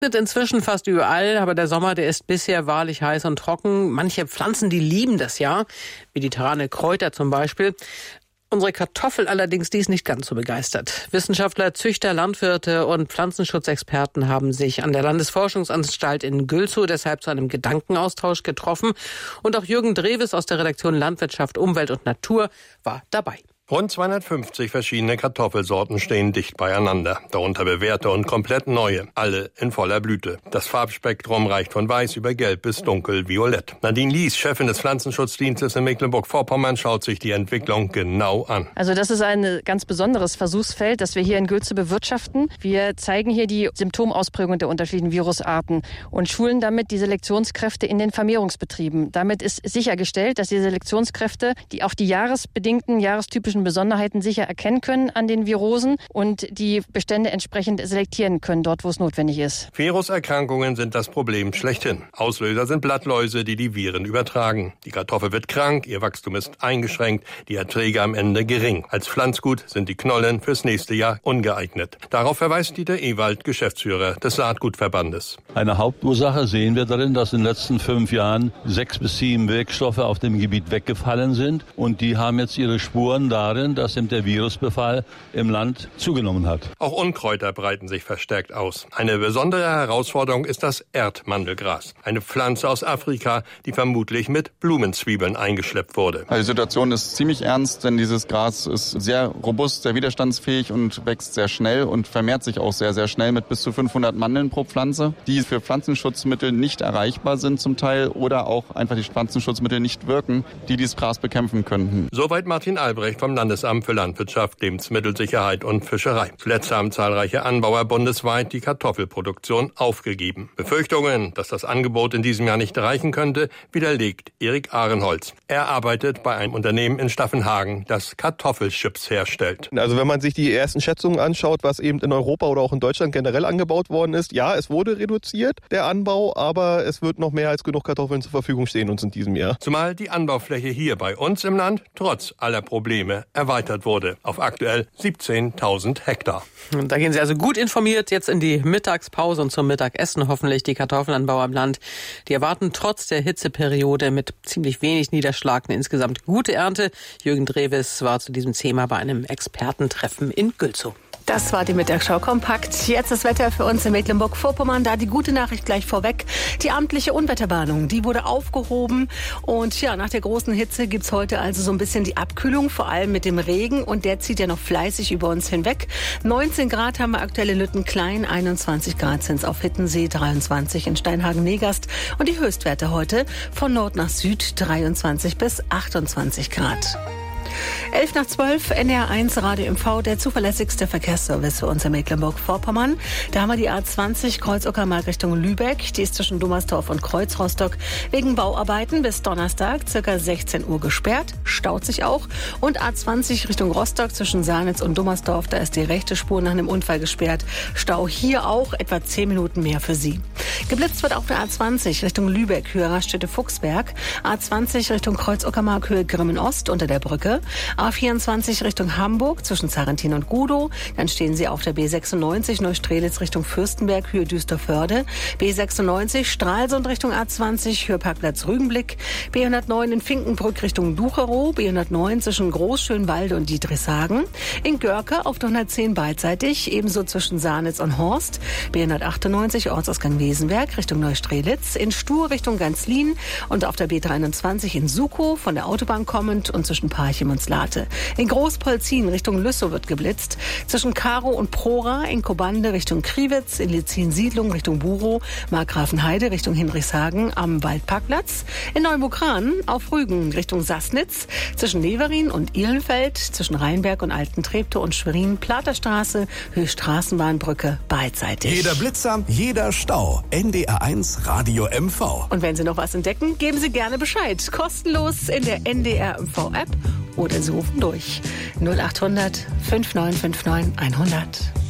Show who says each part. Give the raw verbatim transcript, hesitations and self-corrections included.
Speaker 1: Inzwischen fast überall, aber der Sommer, der ist bisher wahrlich heiß und trocken. Manche Pflanzen, die lieben das ja, mediterrane Kräuter zum Beispiel. Unsere Kartoffel allerdings, die ist nicht ganz so begeistert. Wissenschaftler, Züchter, Landwirte und Pflanzenschutzexperten haben sich an der Landesforschungsanstalt in Gülzow deshalb zu einem Gedankenaustausch getroffen. Und auch Jürgen Drewes aus der Redaktion Landwirtschaft, Umwelt und Natur war dabei.
Speaker 2: Rund zweihundertfünfzig verschiedene Kartoffelsorten stehen dicht beieinander, darunter bewährte und komplett neue, alle in voller Blüte. Das Farbspektrum reicht von weiß über gelb bis dunkelviolett. Nadine Lies, Chefin des Pflanzenschutzdienstes in Mecklenburg-Vorpommern, schaut sich die Entwicklung genau an.
Speaker 3: Also das ist ein ganz besonderes Versuchsfeld, das wir hier in Gülzow bewirtschaften. Wir zeigen hier die Symptomausprägung der unterschiedlichen Virusarten und schulen damit die Selektionskräfte in den Vermehrungsbetrieben. Damit ist sichergestellt, dass die Selektionskräfte, die auch die jahresbedingten, jahrestypischen Besonderheiten sicher erkennen können an den Virosen und die Bestände entsprechend selektieren können, dort wo es notwendig ist.
Speaker 2: Viruserkrankungen sind das Problem schlechthin. Auslöser sind Blattläuse, die die Viren übertragen. Die Kartoffel wird krank, ihr Wachstum ist eingeschränkt, die Erträge am Ende gering. Als Pflanzgut sind die Knollen fürs nächste Jahr ungeeignet. Darauf verweist Dieter Ewald, Geschäftsführer des Saatgutverbandes.
Speaker 4: Eine Hauptursache sehen wir darin, dass in den letzten fünf Jahren sechs bis sieben Wirkstoffe auf dem Gebiet weggefallen sind und die haben jetzt ihre Spuren darin, dass eben der Virusbefall im Land zugenommen hat.
Speaker 2: Auch Unkräuter breiten sich verstärkt aus. Eine besondere Herausforderung ist das Erdmandelgras. Eine Pflanze aus Afrika, die vermutlich mit Blumenzwiebeln eingeschleppt wurde.
Speaker 5: Die Situation ist ziemlich ernst, denn dieses Gras ist sehr robust, sehr widerstandsfähig und wächst sehr schnell und vermehrt sich auch sehr, sehr schnell mit bis zu fünfhundert Mandeln pro Pflanze, die für Pflanzenschutzmittel nicht erreichbar sind zum Teil oder auch einfach die Pflanzenschutzmittel nicht wirken, die dieses Gras bekämpfen könnten.
Speaker 2: Soweit Martin Albrecht vom Landesamt für Landwirtschaft, Lebensmittelsicherheit und Fischerei. Zuletzt haben zahlreiche Anbauer bundesweit die Kartoffelproduktion aufgegeben. Befürchtungen, dass das Angebot in diesem Jahr nicht reichen könnte, widerlegt Erik Ahrenholz. Er arbeitet bei einem Unternehmen in Staffenhagen, das Kartoffelchips herstellt.
Speaker 6: Also wenn man sich die ersten Schätzungen anschaut, was eben in Europa oder auch in Deutschland generell angebaut worden ist, ja, es wurde reduziert, der Anbau, aber es wird noch mehr als genug Kartoffeln zur Verfügung stehen uns in diesem Jahr.
Speaker 2: Zumal die Anbaufläche hier bei uns im Land trotz aller Probleme erweitert wurde auf aktuell siebzehntausend Hektar.
Speaker 1: Und da gehen Sie also gut informiert jetzt in die Mittagspause und zum Mittagessen hoffentlich die Kartoffelanbauer im Land. Die erwarten trotz der Hitzeperiode mit ziemlich wenig Niederschlag eine insgesamt gute Ernte. Jürgen Drewes war zu diesem Thema bei einem Expertentreffen in Gülzow.
Speaker 7: Das war die Mittagsschau kompakt. Jetzt das Wetter für uns in Mecklenburg-Vorpommern. Da die gute Nachricht gleich vorweg. Die amtliche Unwetterwarnung, die wurde aufgehoben. Und ja, nach der großen Hitze gibt's heute also so ein bisschen die Abkühlung, vor allem mit dem Regen. Und der zieht ja noch fleißig über uns hinweg. neunzehn Grad haben wir aktuell in Lüttenklein, einundzwanzig Grad sind's auf Hittensee, dreiundzwanzig in Steinhagen-Negast. Und die Höchstwerte heute von Nord nach Süd, dreiundzwanzig bis achtundzwanzig Grad. elf nach zwölf, N D R eins Radio M V, der zuverlässigste Verkehrsservice für uns in Mecklenburg-Vorpommern. Da haben wir die A zwanzig Kreuz-Uckermark Richtung Lübeck. Die ist zwischen Dummersdorf und Kreuzrostock wegen Bauarbeiten bis Donnerstag circa sechzehn Uhr gesperrt. Staut sich auch. Und A zwanzig Richtung Rostock zwischen Sarnitz und Dummersdorf. Da ist die rechte Spur nach einem Unfall gesperrt. Stau hier auch etwa zehn Minuten mehr für Sie. Geblitzt wird auf der A zwanzig Richtung Lübeck, Höhe Raststätte-Fuchsberg. A zwanzig Richtung Kreuz-Uckermark, Höhe Grimmen-Ost unter der Brücke. A vierundzwanzig Richtung Hamburg zwischen Zarrentin und Gudow. Dann stehen Sie auf der B sechsundneunzig Neustrelitz Richtung Fürstenberg, Höhe Düsterförde. B sechsundneunzig Stralsund Richtung A zwanzig, Höhe Parkplatz Rügenblick. B hundertneun in Finkenbrück Richtung Ducherow. B hundertneun zwischen Großschönwalde und Diedrichshagen. In Görke auf der hundertzehn beidseitig, ebenso zwischen Sarnitz und Horst. B hundertachtundneunzig Ortsausgang Wesenberg Richtung Neustrelitz. In Stur Richtung Ganzlin und auf der B dreiundzwanzig in Sukow von der Autobahn kommend und zwischen Parchim und Slate. In Großpolzin Richtung Lüssow wird geblitzt. Zwischen Karow und Prora, in Kobande Richtung Kriwitz, in Lizin-Siedlung Richtung Burow, Markgrafenheide Richtung Hinrichshagen am Waldparkplatz. In Neumukran auf Rügen Richtung Sassnitz. Zwischen Neverin und Ihlenfeld, zwischen Rheinberg und Altentreptow und Schwerin, Platerstraße, Höhe Straßenbahnbrücke beidseitig.
Speaker 8: Jeder Blitzer, jeder Stau. N D R eins Radio M V.
Speaker 7: Und wenn Sie noch was entdecken, geben Sie gerne Bescheid. Kostenlos in der N D R M V App oder Sie rufen durch null acht hundert fünf neun fünf neun hundert.